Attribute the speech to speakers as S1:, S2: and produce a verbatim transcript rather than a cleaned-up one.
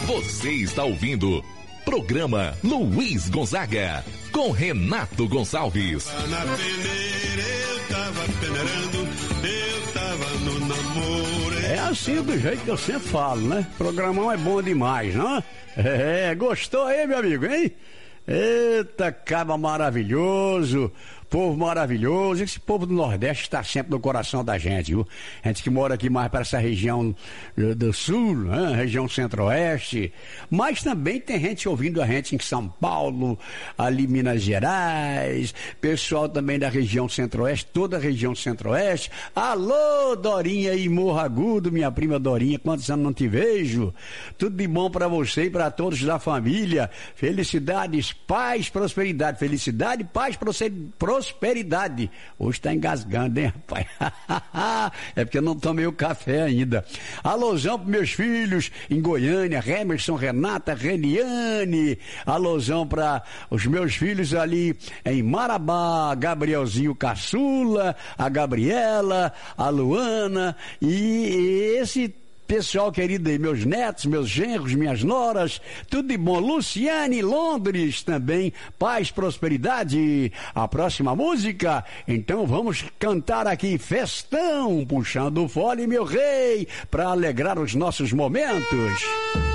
S1: Você está ouvindo programa Luiz Gonzaga com Renato Gonçalves.
S2: Na peneira eu tava peneirando, eu tava no namoro.
S3: É assim do jeito que eu sempre falo, né? Programão é bom demais, não? É, gostou aí, meu amigo, hein? Eita, caba maravilhoso, povo maravilhoso. Esse povo do Nordeste está sempre no coração da gente, viu? A gente que mora aqui mais para essa região do Sul, né? Região Centro-Oeste, mas também tem gente ouvindo a gente em São Paulo, ali Minas Gerais, pessoal também da região Centro-Oeste, toda a região Centro-Oeste. Alô, Dorinha e Morro Agudo, minha prima Dorinha, quantos anos não te vejo? Tudo de bom para você e para todos da família. Felicidades, paz, prosperidade. Felicidade, paz, prosperidade. Hoje tá engasgando, hein, rapaz? É porque eu não tomei o café ainda. Alôzão pros meus filhos em Goiânia, Remerson, Renata, Reniane. Alôzão para os meus filhos ali em Marabá, Gabrielzinho Caçula, a Gabriela, a Luana e esse pessoal querido aí, meus netos, meus genros, minhas noras, tudo de bom. Luciane, Londres também, paz, prosperidade. A próxima música, então vamos cantar aqui Festão, puxando o fole, meu rei, para alegrar os nossos momentos.